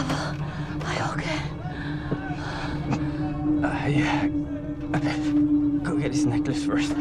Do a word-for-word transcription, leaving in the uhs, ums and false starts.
Papa, are you okay? Uh, yeah. Go get his necklace first.